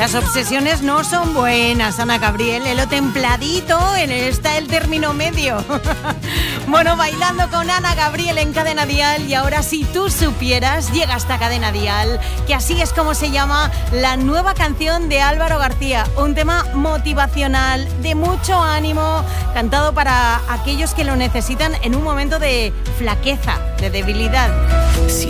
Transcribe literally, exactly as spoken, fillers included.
Las obsesiones no son buenas, Ana Gabriel. En lo templadito, en el está el término medio. Bueno, bailando con Ana Gabriel en Cadena Dial. Y ahora, si tú supieras, llega hasta Cadena Dial, que así es como se llama la nueva canción de Álvaro García. Un tema motivacional, de mucho ánimo, cantado para aquellos que lo necesitan en un momento de flaqueza, de debilidad. Si